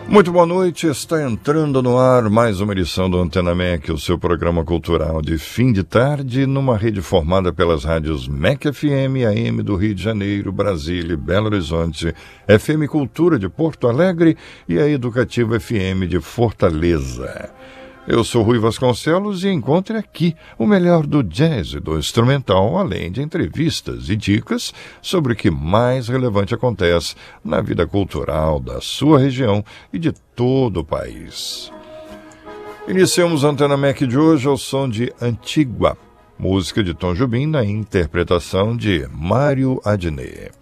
Muito boa noite, está entrando no ar mais uma edição do Antena MEC, o seu programa cultural de fim de tarde, numa rede formada pelas rádios MEC FM, AM do Rio de Janeiro, Brasília e Belo Horizonte, FM Cultura de Porto Alegre e a Educativa FM de Fortaleza. Eu sou Rui Vasconcelos e encontre aqui o melhor do jazz e do instrumental, além de entrevistas e dicas sobre o que mais relevante acontece na vida cultural da sua região e de todo o país. Iniciamos a Antena MEC de hoje ao som de Antigua, música de Tom Jobim na interpretação de Mário Adnet.